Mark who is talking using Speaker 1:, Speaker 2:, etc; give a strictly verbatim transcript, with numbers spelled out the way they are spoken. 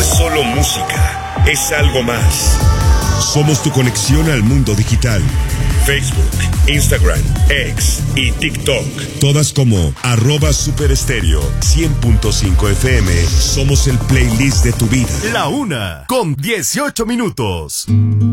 Speaker 1: es solo música, es algo más. Somos tu conexión al mundo digital. Facebook, Instagram, X y TikTok. Todas como arroba Super Estéreo cien punto cinco F M. Somos el playlist de tu vida.
Speaker 2: La una con dieciocho minutos.